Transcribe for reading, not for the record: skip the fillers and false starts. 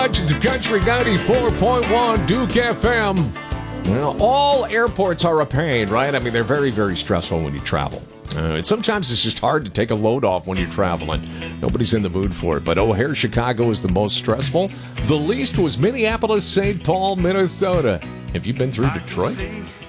It's Country 94.1 Duke FM. Well, all airports are a pain, right? I mean, they're very, very stressful when you travel. Sometimes it's just hard to take a load off when you're traveling. Nobody's in the mood for it. But O'Hare, Chicago is the most stressful. The least was Minneapolis, St. Paul, Minnesota. Have you been through Detroit?